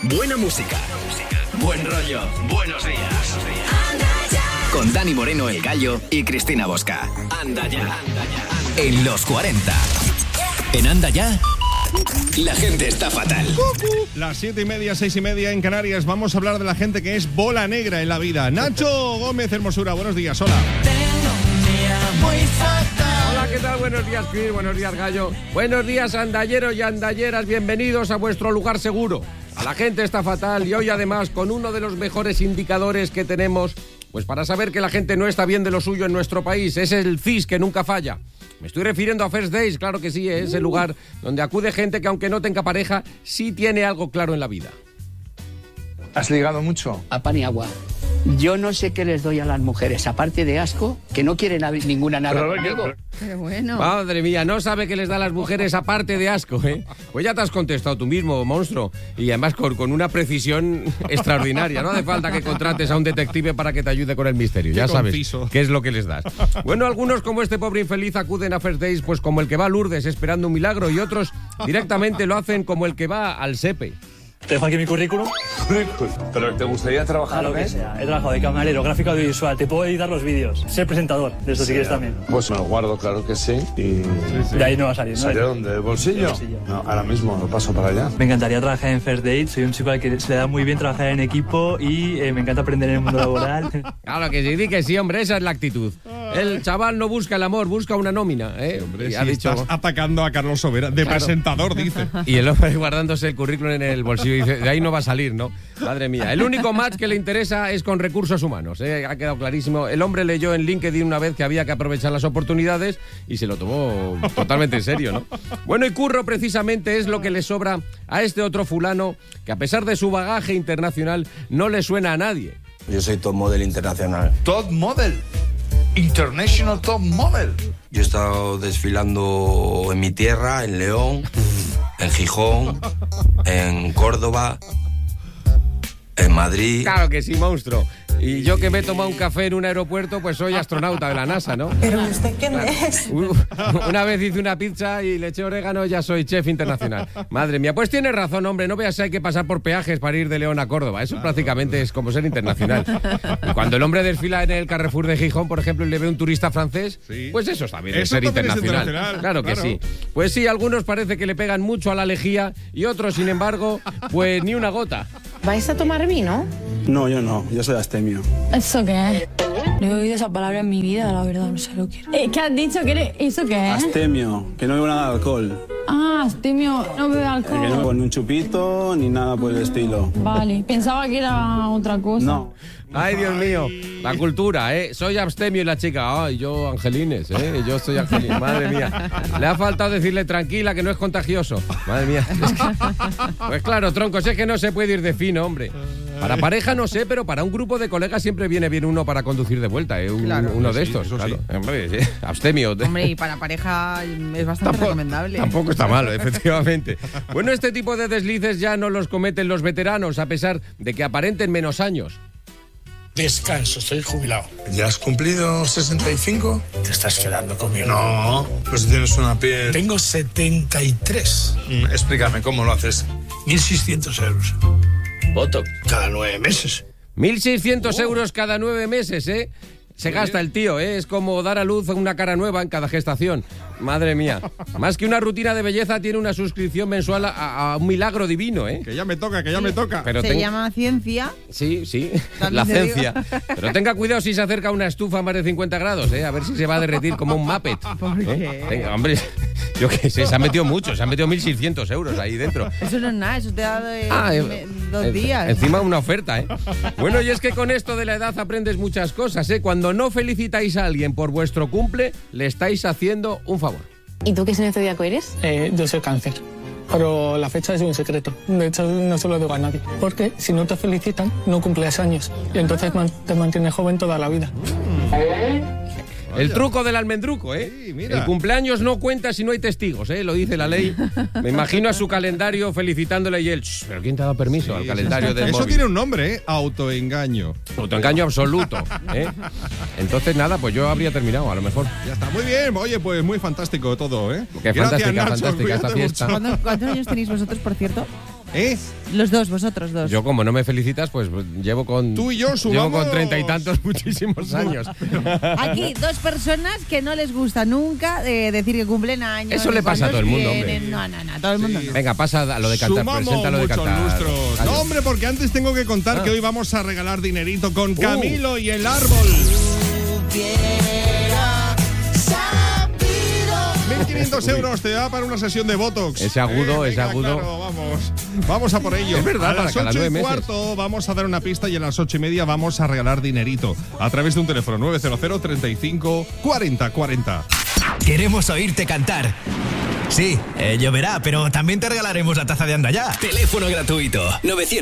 buena música, buen rollo, buenos días. Con Dani Moreno, el Gallo, y Cristina Bosca. Anda ya. En los 40. En Anda ya, la gente está fatal. Las 7:30, 6:30 en Canarias. Vamos a hablar de la gente que es bola negra en la vida. Nacho Gómez Hermosura, buenos días, hola. Hola, ¿qué tal? Buenos días, Chris, buenos días, Gallo. Buenos días, andalleros y andalleras. Bienvenidos a vuestro lugar seguro. A la gente está fatal y hoy además con uno de los mejores indicadores que tenemos, pues para saber que la gente no está bien de lo suyo en nuestro país. Es el CIS que nunca falla. Me estoy refiriendo a First Days, claro que sí, es el lugar donde acude gente que aunque no tenga pareja, sí tiene algo claro en la vida. ¿Has ligado mucho? A pan y agua. Yo no sé qué les doy a las mujeres, aparte de asco, que no quieren ninguna nada conmigo. Pero bueno. Madre mía, no sabe qué les da a las mujeres aparte de asco, ¿eh? Pues ya te has contestado tú mismo, monstruo. Y además con una precisión extraordinaria. No hace falta que contrates a un detective para que te ayude con el misterio. Ya sabes qué es lo que les das. Bueno, algunos como este pobre infeliz acuden a First Days pues como el que va a Lourdes esperando un milagro y otros directamente lo hacen como el que va al SEPE. Te dejo aquí mi currículum. ¿Pero te gustaría trabajar? A lo que sea. He trabajado de camarero, gráfico audiovisual, te puedo editar los vídeos, ser presentador, de eso sí, si quieres también. Pues me lo guardo, claro que sí. Y... De ahí no va a salir, ¿no? ¿Salir dónde? ¿Del bolsillo? Del bolsillo. No, ahora mismo lo paso para allá. Me encantaría trabajar en First Date, soy un chico al que se le da muy bien trabajar en equipo y me encanta aprender en el mundo laboral. Claro que sí, di que sí, hombre, esa es la actitud. El chaval no busca el amor, busca una nómina, ¿eh? Sí, hombre, y si ha dicho... estás atacando a Carlos Sobera, de presentador, dice. Y el hombre guardándose el currículum en el bolsillo y dice, de ahí no va a salir, ¿no? Madre mía. El único match que le interesa es con recursos humanos, ¿eh? Ha quedado clarísimo. El hombre leyó en LinkedIn una vez que había que aprovechar las oportunidades y se lo tomó totalmente en serio, ¿no? Bueno, y curro precisamente es lo que le sobra a este otro fulano que a pesar de su bagaje internacional no le suena a nadie. Yo soy top model internacional. ¿Top model? International Top Model. Yo he estado desfilando en mi tierra, en León, en Gijón, en Córdoba, en Madrid. Claro que sí, monstruo. Y yo que me he tomado un café en un aeropuerto, pues soy astronauta de la NASA, ¿no? ¿Pero usted quién es? Una vez hice una pizza y le eché orégano, ya soy chef internacional. Madre mía, pues tienes razón, hombre, no veas si hay que pasar por peajes para ir de León a Córdoba. Eso prácticamente es como ser internacional. Y cuando el hombre desfila en el Carrefour de Gijón, por ejemplo, y le ve un turista francés, sí, pues eso también es ser internacional. Claro que sí. Pues sí, algunos parece que le pegan mucho a la lejía y otros, sin embargo, pues ni una gota. ¿Vais a tomar vino? No, yo no, yo soy astemio. ¿Eso qué es? No he oído esa palabra en mi vida, la verdad, no sé lo que es. ¿Qué has dicho? ¿Eso qué es? Astemio, que no bebo nada de alcohol. Ah, astemio, no bebe alcohol. Que no bebo ni un chupito ni nada por el estilo. Vale, pensaba que era otra cosa. No. Ay, Dios mío, la cultura, ¿eh? Soy abstemio y la chica, ay, yo Angelines, ¿eh? Yo soy Angelines, madre mía. Le ha faltado decirle tranquila, que no es contagioso. Madre mía. Es que... Pues claro, troncos, es que no se puede ir de fino, hombre. Para pareja no sé, pero para un grupo de colegas siempre viene bien uno para conducir de vuelta, ¿eh? Claro. Uno de Sí, estos, eso claro. sí. Hombre, sí. Abstemio. Hombre, y para pareja es bastante recomendable. Tampoco está malo, efectivamente. Bueno, este tipo de deslices ya no los cometen los veteranos, a pesar de que aparenten menos años. Descanso, estoy jubilado. ¿Ya has cumplido 65? Te estás quedando conmigo. No, pues tienes una piel... Tengo 73. Explícame, ¿cómo lo haces? 1.600 euros. Botox. Cada 9 meses. 1.600 euros cada 9 meses, ¿eh? Se gasta el tío, ¿eh? Es como dar a luz una cara nueva en cada gestación. Madre mía. Más que una rutina de belleza, tiene una suscripción mensual a un milagro divino, ¿eh? Que ya me toca, que ya me toca. Pero Se llama ciencia. Sí, la ciencia. Pero tenga cuidado si se acerca a una estufa a más de 50 grados, ¿eh? A ver si se va a derretir como un Muppet. ¿Por qué? Venga, hombre, yo qué sé, se han metido mucho, se han metido 1.600 euros ahí dentro. Eso no es nada, eso te da 2 días. Encima una oferta, ¿eh? Bueno, y es que con esto de la edad aprendes muchas cosas, ¿eh? Cuando no felicitáis a alguien por vuestro cumple, le estáis haciendo un favor. ¿Y tú qué signo zodiaco eres? Yo soy cáncer, pero la fecha es un secreto. De hecho, no se lo digo a nadie. Porque si no te felicitan, no cumples años. Y entonces te mantienes joven toda la vida. El truco del almendruco, ¿eh? Sí, mira. El cumpleaños no cuenta si no hay testigos, ¿eh? Lo dice la ley. Me imagino a su calendario felicitándole y él... ¿Pero quién te ha dado permiso al calendario del Eso móvil? tiene un nombre, ¿eh? Autoengaño. Autoengaño absoluto, ¿eh? Entonces, nada, pues yo habría terminado, a lo mejor. Ya está, muy bien. Oye, pues muy fantástico todo, ¿eh? Qué Gracias, fantástica, Nacho, fantástica esta cuídate fiesta. mucho. ¿Cuántos años tenéis vosotros, por cierto? Los dos, vosotros dos. Yo, como no me felicitas, pues llevo con... Tú y yo sumamos... Llevo con 30 y tantos muchísimos años. Aquí, dos personas que no les gusta nunca decir que cumplen años. Eso le pasa a todo el mundo, hombre. No, todo el mundo no. Venga, pasa a lo de cantar, Sumamos presenta lo de muchos cantar. lustros. No, hombre, porque antes tengo que contar que hoy vamos a regalar dinerito con Camilo y el árbol. 1.500 euros te da para una sesión de Botox. Ese agudo, venga, claro, vamos a por ello. Es verdad, a las para cada 9 meses. 8:15 vamos a dar una pista y a las 8:30 vamos a regalar dinerito a través de un teléfono 900 35 40 40. Queremos oírte cantar. Sí, lloverá, pero también te regalaremos la taza de Anda Ya. Teléfono gratuito 900